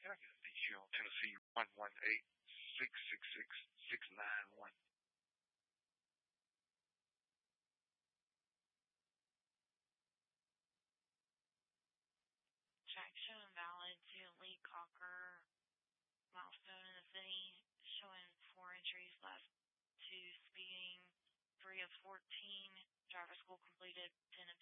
DCO, Tennessee 118-666-691. Traction invalid to Lee Cocker, milestone in the city, showing 4 entries left to speeding, 3 of 14, driver school completed, 10 of